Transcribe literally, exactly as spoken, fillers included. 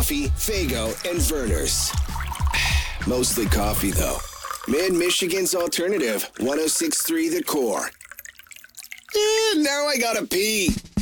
Coffee, Fago, and Verner's. Mostly coffee, though. Mid-Michigan's alternative, one oh six point three The Core. Eh, now I gotta pee.